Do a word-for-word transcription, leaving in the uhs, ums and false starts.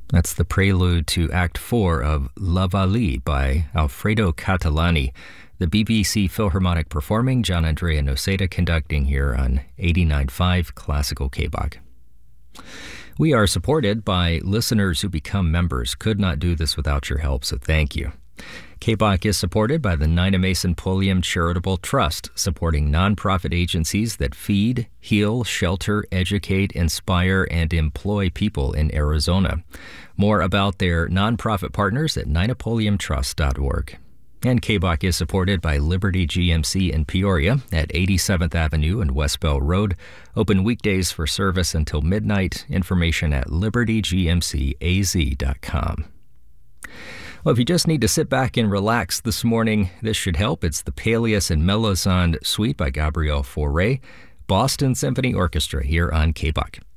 That's the prelude to Act four of La Vallee by Alfredo Catalani. The B B C Philharmonic performing, John Andrea Noceda conducting here on eighty-nine point five Classical K-Bach. We are supported by listeners who become members. Could not do this without your help, so thank you. K-Bach is supported by the Nina Mason Pulliam Charitable Trust, supporting nonprofit agencies that feed, heal, shelter, educate, inspire, and employ people in Arizona. More about their nonprofit partners at nina pulliam trust dot org. And K-Bach is supported by Liberty G M C in Peoria at eighty-seventh Avenue and West Bell Road. Open weekdays for service until midnight. Information at liberty g m c a z dot com. Well, if you just need to sit back and relax this morning, this should help. It's the Peleus and Melisande Suite by Gabriel Fauré, Boston Symphony Orchestra here on K-Bach.